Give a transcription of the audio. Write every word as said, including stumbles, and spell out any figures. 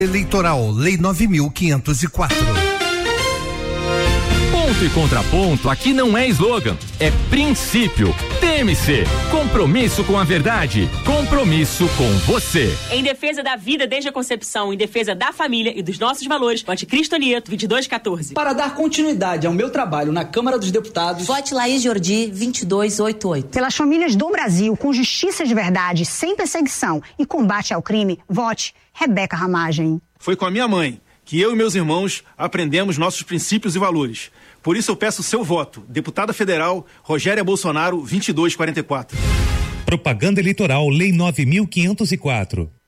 Eleitoral, Lei nove mil quinhentos e quatro. Ponto e contraponto aqui não é slogan, é princípio. T M C, compromisso com a verdade, compromisso com você. Em defesa da vida desde a concepção, em defesa da família e dos nossos valores, vote Cristo Nieto, vinte e dois quatorze. Para dar continuidade ao meu trabalho na Câmara dos Deputados, vote Laís Jordi, vinte e dois oitenta e oito. Pelas famílias do Brasil, com justiça de verdade, sem perseguição e combate ao crime, vote Rebeca Ramagem. Foi com a minha mãe que eu e meus irmãos aprendemos nossos princípios e valores. Por isso eu peço o seu voto. Deputada Federal, Rogéria Bolsonaro, vinte e dois quarenta e quatro. Propaganda eleitoral, Lei nove mil quinhentos e quatro.